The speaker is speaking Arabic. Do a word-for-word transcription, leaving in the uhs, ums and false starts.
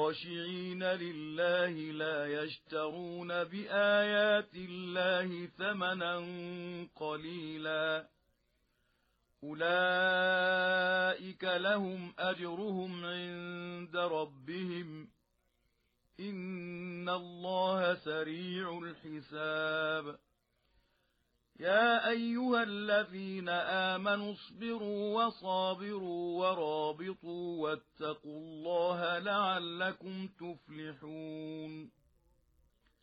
خاشعين لله لا يشترون بآيات الله ثمنا قليلا أولئك لهم أجرهم عند ربهم إن الله سريع الحساب يا أيها الذين آمنوا اصبروا وصابروا ورابطوا واتقوا الله لعلكم تفلحون